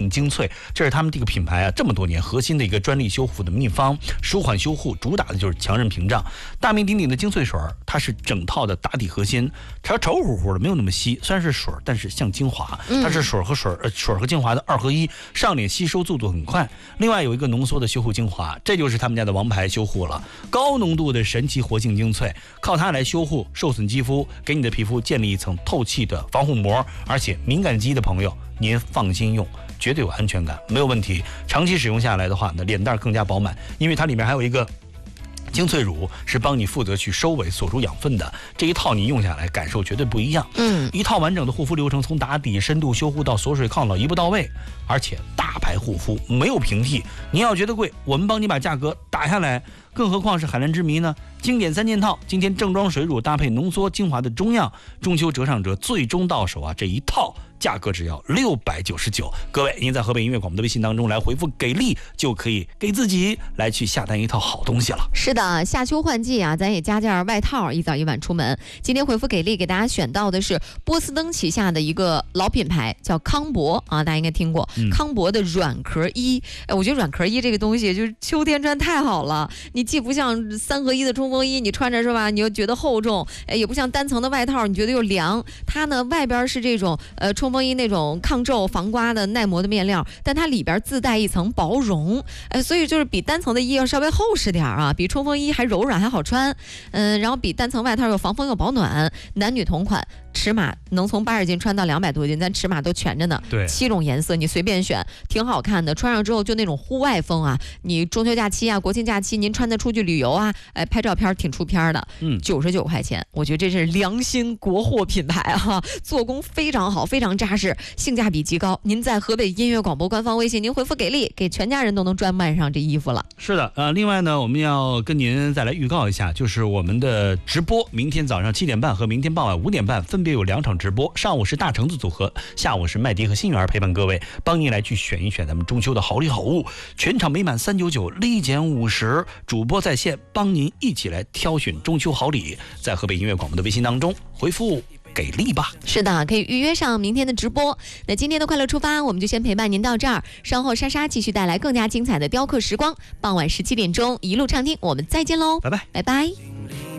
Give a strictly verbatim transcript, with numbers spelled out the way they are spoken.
精粹，这是他们这个品牌啊这么多年核心的一个专利修护的秘方。舒缓修护主打的就是强韧屏障。大名鼎鼎的精粹水，它是整套的打底核心，它稠乎乎的，没有那么稀，虽然是水，但是像精华，它是水和水呃水和精华的二合一，上脸吸收速度很快。另外有一个浓缩的修护精华，这就是他们家的王牌修护了，高浓度的神奇活性精粹，靠它来修护受损肌肤，给你的皮肤建立一层透气的防护膜。而且敏感肌的朋友，您放心用，绝对有安全感，没有问题。长期使用下来的话呢，脸蛋更加饱满，因为它里面还有一个精粹乳，是帮你负责去收尾锁住养分的。这一套你用下来感受绝对不一样。嗯，一套完整的护肤流程，从打底深度修护到锁水抗老一步到位，而且大牌护肤没有平替。您要觉得贵，我们帮你把价格打下来。更何况是海蓝之谜呢？经典三件套，今天正装水乳搭配浓缩精华的中样，中秋折上折，最终到手啊！这一套价格只要六百九十九。各位，您在河北音乐广播的微信当中来回复“给力”，就可以给自己来去下单一套好东西了。 是的，夏秋换季啊，咱也加件外套，一早一晚出门。今天回复“给力”，给大家选到的是波司登旗下的一个老品牌，叫康博啊，大家应该听过。嗯、康博的软壳衣，哎，我觉得软壳衣这个东西就是秋天穿太好了。你既不像三合一的冲锋衣，你穿着是吧？你又觉得厚重，哎，也不像单层的外套，你觉得又凉。它呢，外边是这种呃冲锋衣那种抗皱防刮的耐磨的面料，但它里边自带一层薄绒，哎，所以就是比单层的衣要稍微厚实点啊，比冲锋衣还柔软还好穿。嗯，然后比单层外套又防风又保暖，男女同款。尺码能从八十斤穿到两百多斤，咱尺码都全着呢。 对， 七种颜色你随便选，挺好看的。穿上之后就那种户外风啊，你中秋假期啊、国庆假期，您穿的出去旅游啊，哎，拍照片挺出片的。嗯，九十九块钱，我觉得这是良心国货品牌啊，做工非常好，非常扎实，性价比极高。您在河北音乐广播官方微信，您回复给力，给全家人都能专卖上这衣服了。 是的，呃，另外呢，我们要跟您再来预告一下，就是我们的直播，明天早上七点半和明天傍晚五点半分。分别有两场直播，上午是大橙子组合，下午是麦迪和新源陪伴各位，帮您来去选一选咱们中秋的好礼好物。全场每满三九九立减五十，主播在线帮您一起来挑选中秋好礼。在河北音乐广播的微信当中回复给力吧。 是的，可以预约上明天的直播。那今天的快乐出发，我们就先陪伴您到这儿，稍后莎莎继续带来更加精彩的雕刻时光。傍晚十七点钟一路畅听，我们再见喽， 拜拜， 拜拜。